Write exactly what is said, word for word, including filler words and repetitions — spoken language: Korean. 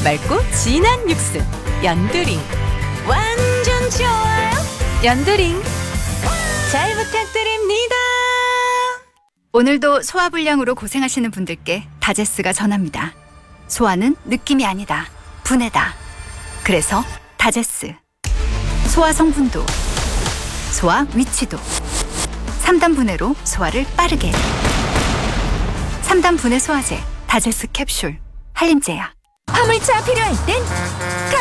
맑고 진한 육수 연두링. 완전 좋아요. 연두링. 잘 부탁드립니다. 오늘도 소화불량으로 고생하시는 분들께 다제스가 전합니다. 소화는 느낌이 아니다. 분해다. 그래서 다제스. 소화 성분도, 소화 위치도. 삼 단 분해로 소화를 빠르게. 삼 단 분해 소화제 다제스 캡슐. 한림제약. 화물차 필요할 땐